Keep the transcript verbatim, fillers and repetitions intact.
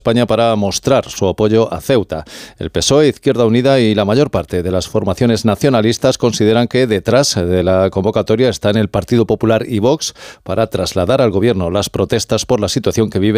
España para mostrar su apoyo a Ceuta. El P S O E, Izquierda Unida y la mayor parte de las formaciones nacionalistas consideran que detrás de la convocatoria están el Partido Popular y Vox para trasladar al Gobierno las protestas por la situación que vive